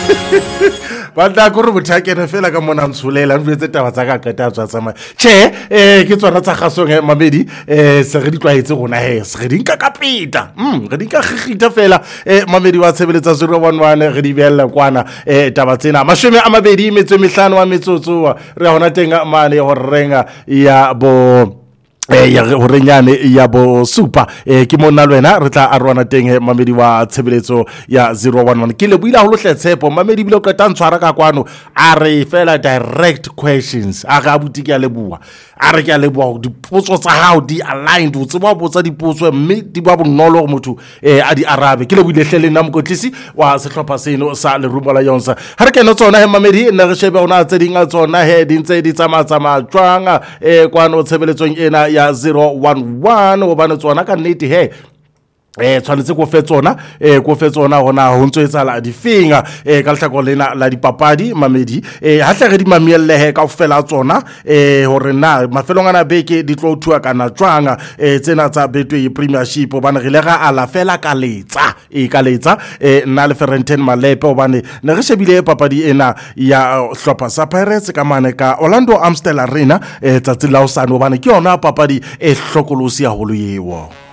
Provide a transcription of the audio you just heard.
Banda go re bothakene fela ka mona ntsholela ntse taba tsa ka qeta tswa tsama che ke tsona tsa gasong Mamedi se re di tlaetse gona se re di nka kapita re di ka gigita fela Mamedi wa tshebeletsa 011 re di bella kwana taba tsena mashome a mabedi metso mehlano wa metsotso re hona tenga mane ho renga ya bo ya go renyane ya bo super ke monna lwena re tla arwana teng Mamedi wa tshebeletso ya 011 ke le buila ho hletshepo Mamedi bile o qeta ntshwara ka kwano a re fela direct questions a ga buti ke a lebua a re ke a lebua dipotso tsa hao di aligned o tseba botsa dipotso mme di ba bonolo go motho a di arabe ke le buile hlele nna mokotlisi wa sehlopha seno sa le rumola yonsa ha re ke no tsona Mamedi nna re shebe ona tse dinga tsona di ntse di tsama tswanga kwano tshebeletsong ena ya 011 o bana tsona ka nnete tshwanetse go fetsona hona ho ntse etsala difinga ka lehlako lena la dipapadi Mamedi ha tle re di mamielle ka ofela tsona hore na mafelong ana beke di tlo thua kana tswanga tsena tsa Betway Premiership bana re le ga ala fela ka letsa nna le Ferenten Malepe obane ne re shebile papadi ena ya hlopha sa Pirates ka mane ka Orlando Amstel Arena tsatsing la hosane obane ke yona papadi e hlokolosi ya holo yewo.